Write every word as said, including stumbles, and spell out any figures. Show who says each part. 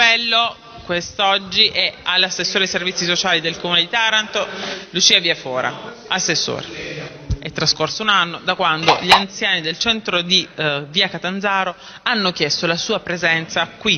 Speaker 1: L'appello quest'oggi è all'assessore ai servizi sociali del Comune di Taranto, Lucia Viafora. Assessore, è trascorso un anno da quando gli anziani del centro di eh, via Catanzaro hanno chiesto la sua presenza qui